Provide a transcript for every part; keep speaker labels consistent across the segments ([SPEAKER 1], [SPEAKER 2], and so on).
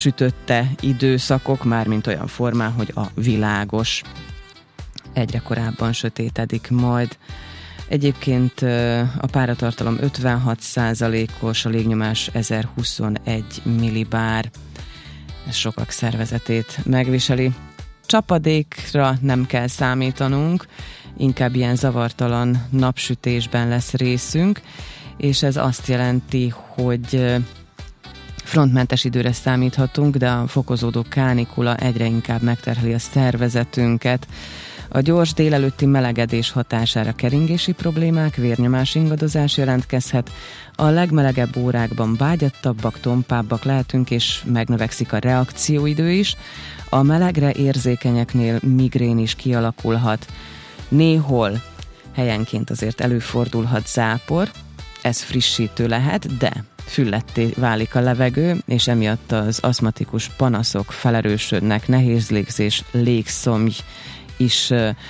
[SPEAKER 1] sütötte időszakok, mármint olyan formán, hogy a világos egyre korábban sötétedik majd. Egyébként a páratartalom 56%-os, a légnyomás 1021 millibár. Ez sokak szervezetét megviseli. Csapadékra nem kell számítanunk, inkább ilyen zavartalan napsütésben lesz részünk, és ez azt jelenti, hogy frontmentes időre számíthatunk, de a fokozódó kánikula egyre inkább megterheli a szervezetünket. A gyors délelőtti melegedés hatására keringési problémák, vérnyomás ingadozás jelentkezhet. A legmelegebb órákban vágyattabbak, tompábbak lehetünk, és megnövekszik a reakcióidő is. A melegre érzékenyeknél migrén is kialakulhat. Néhol helyenként azért előfordulhat zápor, ez frissítő lehet, de fülletté válik a levegő, és emiatt az aszmatikus panaszok felerősödnek, nehéz légzés, légszomj is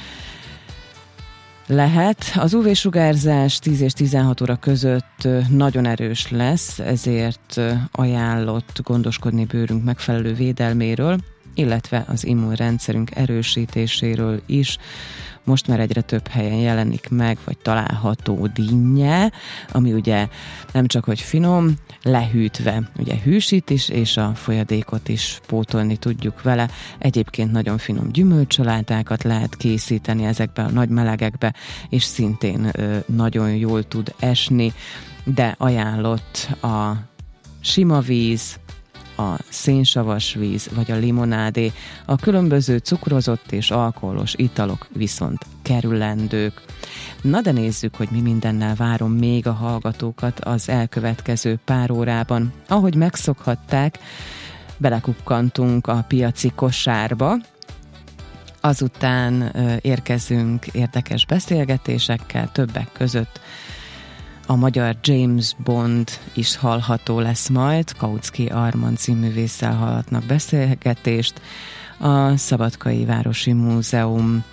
[SPEAKER 1] lehet. Az UV-sugárzás 10 és 16 óra között nagyon erős lesz, ezért ajánlott gondoskodni bőrünk megfelelő védelméről, illetve az immunrendszerünk erősítéséről is. Most már egyre több helyen jelenik meg, vagy található dinnye, ami ugye nem csak hogy finom, lehűtve ugye hűsít is, és a folyadékot is pótolni tudjuk vele. Egyébként nagyon finom gyümölcsalátákat lehet készíteni ezekbe a nagy melegekbe, és szintén nagyon jól tud esni, de ajánlott a sima víz, a szénsavas víz vagy a limonádé, a különböző cukrozott és alkoholos italok viszont kerülendők. Na de nézzük, hogy mi mindennel várom még a hallgatókat az elkövetkező pár órában. Ahogy megszokhatták, belekukkantunk a piaci kosárba, azután érkezünk érdekes beszélgetésekkel, többek között a magyar James Bond is hallható lesz majd, Kautsky Armand színművésszel hallhatnak beszélgetést, a Szabadkai Városi Múzeum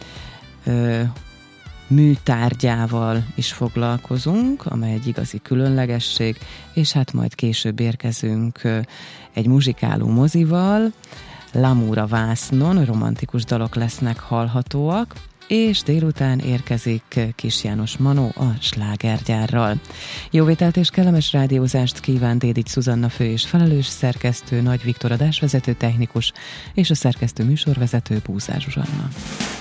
[SPEAKER 1] műtárgyával is foglalkozunk, amely egy igazi különlegesség, és hát majd később érkezünk egy muzsikáló mozival, L'amour a vásznon, romantikus dalok lesznek hallhatóak, és délután érkezik Kis János Manó a slágergyárral. Jó vételt és kellemes rádiózást kíván Dédics Zuzanna fő és felelős szerkesztő, Nagy Viktor adásvezető technikus, és a szerkesztő műsorvezető Búzár Zsuzsanna.